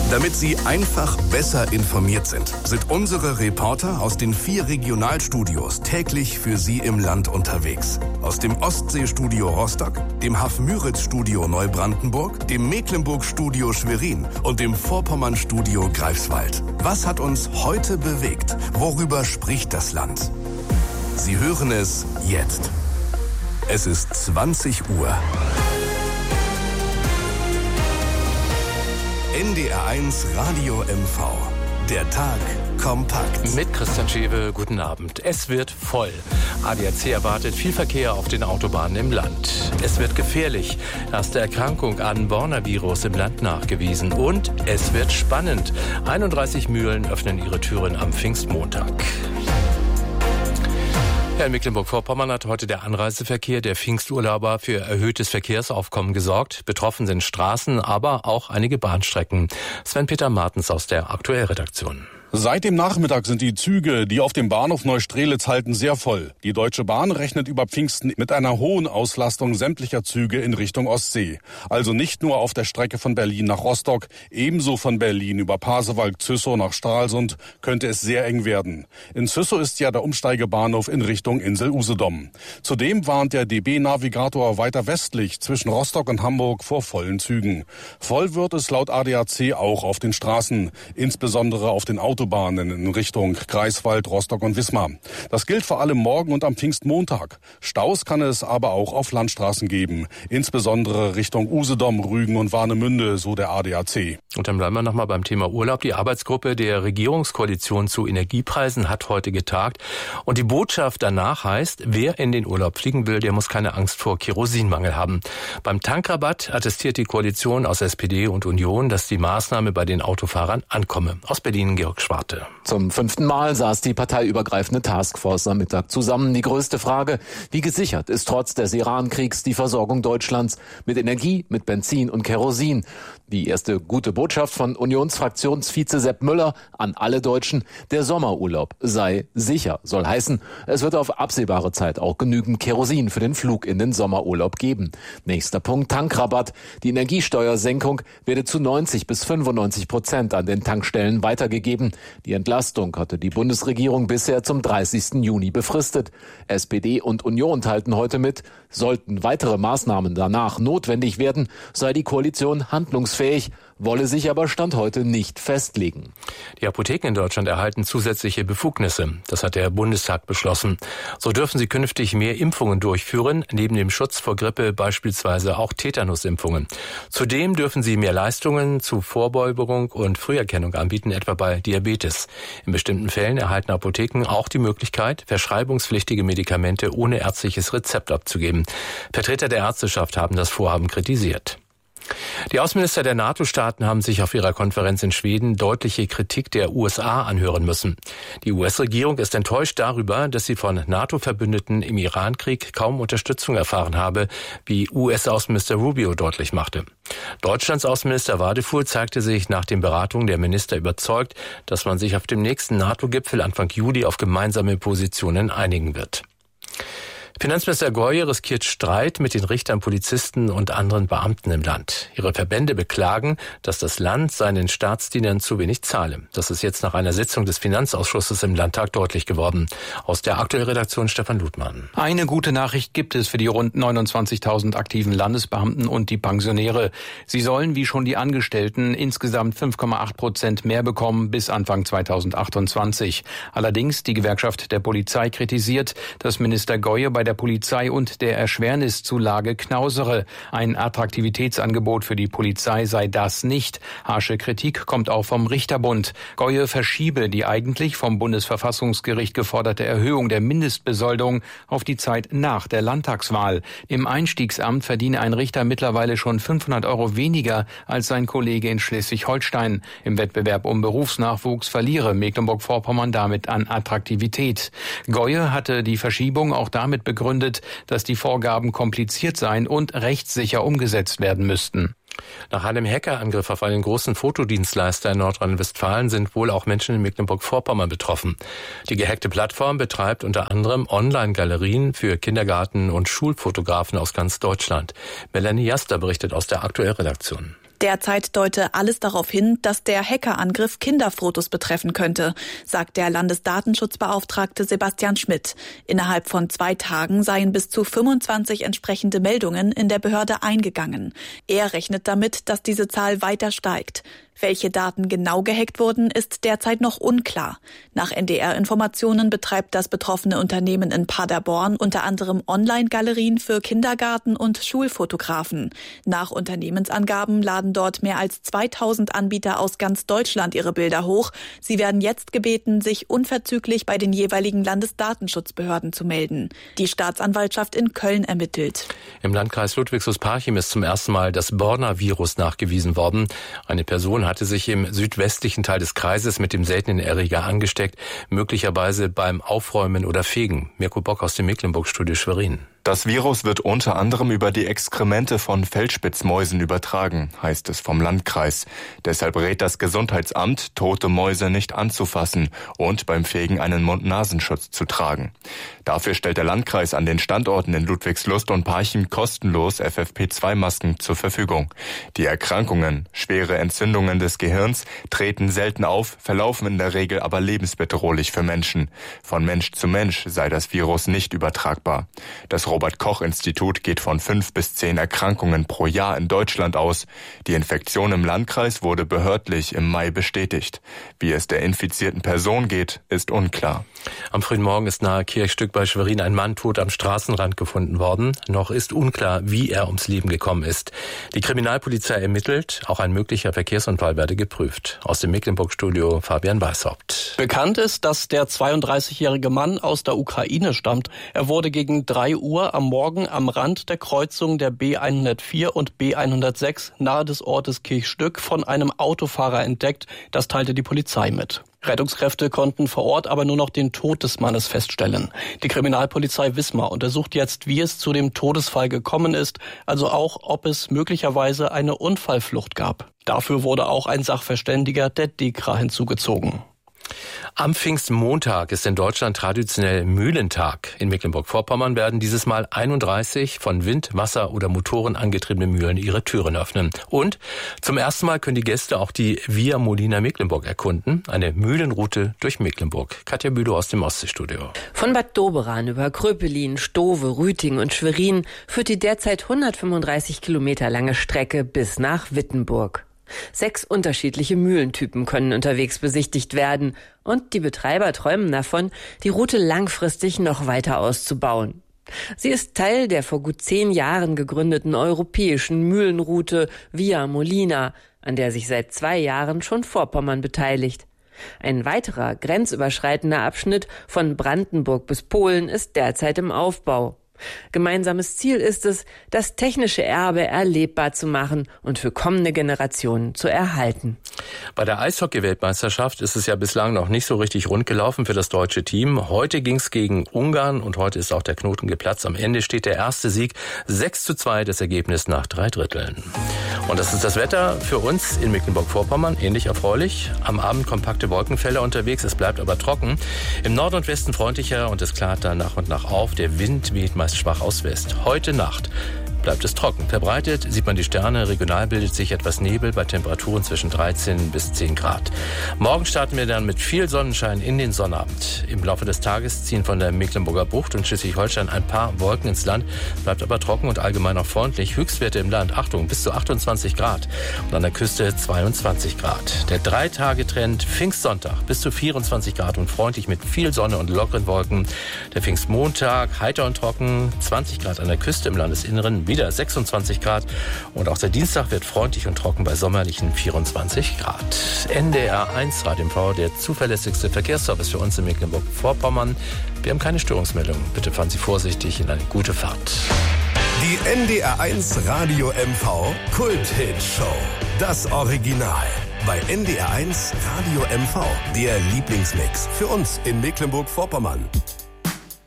Damit Sie einfach besser informiert sind unsere Reporter aus den 4 Regionalstudios täglich für Sie im Land unterwegs. Aus dem Ostseestudio Rostock, dem Haff-Müritz-Studio Neubrandenburg, dem Mecklenburg-Studio Schwerin und dem Vorpommern-Studio Greifswald. Was hat uns heute bewegt? Worüber spricht das Land? Sie hören es jetzt. Es ist 20 Uhr. NDR1 Radio MV. Der Tag kompakt. Mit Christian Schewe, guten Abend. Es wird voll. ADAC erwartet viel Verkehr auf den Autobahnen im Land. Es wird gefährlich. Erste Erkrankung an Borna-Virus im Land nachgewiesen. Und es wird spannend. 31 Mühlen öffnen ihre Türen am Pfingstmontag. In Mecklenburg-Vorpommern hat heute der Anreiseverkehr der Pfingsturlauber für erhöhtes Verkehrsaufkommen gesorgt. Betroffen sind Straßen, aber auch einige Bahnstrecken. Sven-Peter Martens aus der Aktuellredaktion. Seit dem Nachmittag sind die Züge, die auf dem Bahnhof Neustrelitz halten, sehr voll. Die Deutsche Bahn rechnet über Pfingsten mit einer hohen Auslastung sämtlicher Züge in Richtung Ostsee. Also nicht nur auf der Strecke von Berlin nach Rostock, ebenso von Berlin über Pasewalk-Züssow nach Stralsund könnte es sehr eng werden. In Züssow ist ja der Umsteigebahnhof in Richtung Insel Usedom. Zudem warnt der DB-Navigator weiter westlich zwischen Rostock und Hamburg vor vollen Zügen. Voll wird es laut ADAC auch auf den Straßen, insbesondere auf den Autobahnen in Richtung Greifswald, Rostock und Wismar. Das gilt vor allem morgen und am Pfingstmontag. Staus kann es aber auch auf Landstraßen geben, insbesondere Richtung Usedom, Rügen und Warnemünde, so der ADAC. Und dann bleiben wir nochmal beim Thema Urlaub. Die Arbeitsgruppe der Regierungskoalition zu Energiepreisen hat heute getagt. Und die Botschaft danach heißt, wer in den Urlaub fliegen will, der muss keine Angst vor Kerosinmangel haben. Beim Tankrabatt attestiert die Koalition aus SPD und Union, dass die Maßnahme bei den Autofahrern ankomme. Aus Berlin, Georg Schwarte. Zum 5. Mal saß die parteiübergreifende Taskforce am Mittag zusammen. Die größte Frage, wie gesichert ist trotz des Iran-Kriegs die Versorgung Deutschlands mit Energie, mit Benzin und Kerosin? Die erste gute Botschaft von Unionsfraktionsvize Sepp Müller an alle Deutschen, der Sommerurlaub sei sicher. Soll heißen, es wird auf absehbare Zeit auch genügend Kerosin für den Flug in den Sommerurlaub geben. Nächster Punkt, Tankrabatt. Die Energiesteuersenkung werde zu 90-95% an den Tankstellen weitergegeben. Die Entlastung hatte die Bundesregierung bisher zum 30. Juni befristet. SPD und Union teilten heute mit, sollten weitere Maßnahmen danach notwendig werden, sei die Koalition handlungsfähig, wolle sich aber Stand heute nicht festlegen. Die Apotheken in Deutschland erhalten zusätzliche Befugnisse. Das hat der Bundestag beschlossen. So dürfen sie künftig mehr Impfungen durchführen, neben dem Schutz vor Grippe beispielsweise auch Tetanusimpfungen. Zudem dürfen sie mehr Leistungen zu Vorbeugung und Früherkennung anbieten, etwa bei Diabetes. In bestimmten Fällen erhalten Apotheken auch die Möglichkeit, verschreibungspflichtige Medikamente ohne ärztliches Rezept abzugeben. Vertreter der Ärzteschaft haben das Vorhaben kritisiert. Die Außenminister der NATO-Staaten haben sich auf ihrer Konferenz in Schweden deutliche Kritik der USA anhören müssen. Die US-Regierung ist enttäuscht darüber, dass sie von NATO-Verbündeten im Iran-Krieg kaum Unterstützung erfahren habe, wie US-Außenminister Rubio deutlich machte. Deutschlands Außenminister Wadefuhl zeigte sich nach den Beratungen der Minister überzeugt, dass man sich auf dem nächsten NATO-Gipfel Anfang Juli auf gemeinsame Positionen einigen wird. Finanzminister Goye riskiert Streit mit den Richtern, Polizisten und anderen Beamten im Land. Ihre Verbände beklagen, dass das Land seinen Staatsdienern zu wenig zahle. Das ist jetzt nach einer Sitzung des Finanzausschusses im Landtag deutlich geworden. Aus der Aktuellredaktion Stefan Ludmann. Eine gute Nachricht gibt es für die rund 29.000 aktiven Landesbeamten und die Pensionäre. Sie sollen, wie schon die Angestellten, insgesamt 5,8% mehr bekommen bis Anfang 2028. Allerdings die Gewerkschaft der Polizei kritisiert, dass Minister Goye bei der Polizei und der Erschwerniszulage knausere. Ein Attraktivitätsangebot für die Polizei sei das nicht. Harsche Kritik kommt auch vom Richterbund. Goye verschiebe die eigentlich vom Bundesverfassungsgericht geforderte Erhöhung der Mindestbesoldung auf die Zeit nach der Landtagswahl. Im Einstiegsamt verdiene ein Richter mittlerweile schon 500 € weniger als sein Kollege in Schleswig-Holstein. Im Wettbewerb um Berufsnachwuchs verliere Mecklenburg-Vorpommern damit an Attraktivität. Goye hatte die Verschiebung auch damit begründet, dass die Vorgaben kompliziert seien und rechtssicher umgesetzt werden müssten. Nach einem Hackerangriff auf einen großen Fotodienstleister in Nordrhein-Westfalen sind wohl auch Menschen in Mecklenburg-Vorpommern betroffen. Die gehackte Plattform betreibt unter anderem Online-Galerien für Kindergarten- und Schulfotografen aus ganz Deutschland. Melanie Jaster berichtet aus der Aktuellredaktion. Derzeit deute alles darauf hin, dass der Hackerangriff Kinderfotos betreffen könnte, sagt der Landesdatenschutzbeauftragte Sebastian Schmidt. Innerhalb von 2 Tagen seien bis zu 25 entsprechende Meldungen in der Behörde eingegangen. Er rechnet damit, dass diese Zahl weiter steigt. Welche Daten genau gehackt wurden, ist derzeit noch unklar. Nach NDR-Informationen betreibt das betroffene Unternehmen in Paderborn unter anderem Online-Galerien für Kindergarten- und Schulfotografen. Nach Unternehmensangaben laden dort mehr als 2000 Anbieter aus ganz Deutschland ihre Bilder hoch. Sie werden jetzt gebeten, sich unverzüglich bei den jeweiligen Landesdatenschutzbehörden zu melden. Die Staatsanwaltschaft in Köln ermittelt. Im Landkreis Ludwigslust-Parchim ist zum ersten Mal das Borna-Virus nachgewiesen worden. Eine Person hatte sich im südwestlichen Teil des Kreises mit dem seltenen Erreger angesteckt, möglicherweise beim Aufräumen oder Fegen. Mirko Bock aus dem Mecklenburg-Studio Schwerin. Das Virus wird unter anderem über die Exkremente von Feldspitzmäusen übertragen, heißt es vom Landkreis. Deshalb rät das Gesundheitsamt, tote Mäuse nicht anzufassen und beim Fegen einen Mund-Nasenschutz zu tragen. Dafür stellt der Landkreis an den Standorten in Ludwigslust und Parchim kostenlos FFP2-Masken zur Verfügung. Die Erkrankungen, schwere Entzündungen des Gehirns, treten selten auf, verlaufen in der Regel aber lebensbedrohlich für Menschen. Von Mensch zu Mensch sei das Virus nicht übertragbar. Das Robert-Koch-Institut geht von 5 bis 10 Erkrankungen pro Jahr in Deutschland aus. Die Infektion im Landkreis wurde behördlich im Mai bestätigt. Wie es der infizierten Person geht, ist unklar. Am frühen Morgen ist nahe Kirchstück bei Schwerin ein Mann tot am Straßenrand gefunden worden. Noch ist unklar, wie er ums Leben gekommen ist. Die Kriminalpolizei ermittelt, auch ein möglicher Verkehrsunfall werde geprüft. Aus dem Mecklenburg-Studio Fabian Weishaupt. Bekannt ist, dass der 32-jährige Mann aus der Ukraine stammt. Er wurde gegen 3 Uhr am Morgen am Rand der Kreuzung der B104 und B106 nahe des Ortes Kirchstück von einem Autofahrer entdeckt. Das teilte die Polizei mit. Rettungskräfte konnten vor Ort aber nur noch den Tod des Mannes feststellen. Die Kriminalpolizei Wismar untersucht jetzt, wie es zu dem Todesfall gekommen ist, also auch, ob es möglicherweise eine Unfallflucht gab. Dafür wurde auch ein Sachverständiger der DEKRA hinzugezogen. Am Pfingstmontag ist in Deutschland traditionell Mühlentag. In Mecklenburg-Vorpommern werden dieses Mal 31 von Wind, Wasser oder Motoren angetriebene Mühlen ihre Türen öffnen. Und zum ersten Mal können die Gäste auch die Via Molina Mecklenburg erkunden, eine Mühlenroute durch Mecklenburg. Katja Bülow aus dem Ostseestudio. Von Bad Doberan über Kröpelin, Stowe, Rüting und Schwerin führt die derzeit 135 Kilometer lange Strecke bis nach Wittenburg. 6 unterschiedliche Mühlentypen können unterwegs besichtigt werden und die Betreiber träumen davon, die Route langfristig noch weiter auszubauen. Sie ist Teil der vor gut 10 Jahren gegründeten europäischen Mühlenroute Via Molina, an der sich seit 2 Jahren schon Vorpommern beteiligt. Ein weiterer grenzüberschreitender Abschnitt von Brandenburg bis Polen ist derzeit im Aufbau. Gemeinsames Ziel ist es, das technische Erbe erlebbar zu machen und für kommende Generationen zu erhalten. Bei der Eishockey-Weltmeisterschaft ist es ja bislang noch nicht so richtig rund gelaufen für das deutsche Team. Heute ging es gegen Ungarn und heute ist auch der Knoten geplatzt. Am Ende steht der erste Sieg 6:2, das Ergebnis nach 3 Dritteln. Und das ist das Wetter für uns in Mecklenburg-Vorpommern, ähnlich erfreulich. Am Abend kompakte Wolkenfelder unterwegs, es bleibt aber trocken. Im Norden und Westen freundlicher und es klart dann nach und nach auf. Der Wind weht meist schwach aus West. Heute Nacht bleibt es trocken. Verbreitet sieht man die Sterne, regional bildet sich etwas Nebel bei Temperaturen zwischen 13 bis 10 Grad. Morgen starten wir dann mit viel Sonnenschein in den Sonnabend. Im Laufe des Tages ziehen von der Mecklenburger Bucht und Schleswig-Holstein ein paar Wolken ins Land, bleibt aber trocken und allgemein auch freundlich. Höchstwerte im Land, Achtung, bis zu 28 Grad und an der Küste 22 Grad. Der 3-Tage-Trend Pfingstsonntag bis zu 24 Grad und freundlich mit viel Sonne und lockeren Wolken. Der Pfingstmontag heiter und trocken, 20 Grad an der Küste, im Landesinneren wieder 26 Grad und auch der Dienstag wird freundlich und trocken bei sommerlichen 24 Grad. NDR 1 Radio MV, der zuverlässigste Verkehrsservice für uns in Mecklenburg-Vorpommern. Wir haben keine Störungsmeldung. Bitte fahren Sie vorsichtig in eine gute Fahrt. Die NDR 1 Radio MV Kult-Hit-Show. Das Original. Bei NDR 1 Radio MV. Der Lieblingsmix für uns in Mecklenburg-Vorpommern.